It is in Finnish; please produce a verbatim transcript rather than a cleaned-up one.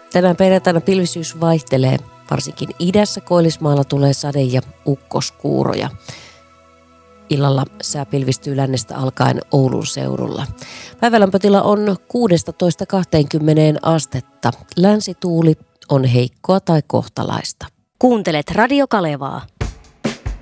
Tänään perjantaina pilvisyys vaihtelee. Varsinkin idässä Koillismaalla tulee sade- ja ukkoskuuroja. Illalla sää pilvistyy lännestä alkaen Oulun seudulla. Päivälämpötila on kuusitoista kaksikymmentä astetta. Länsituuli on heikkoa tai kohtalaista. Kuuntelet Radio Kalevaa.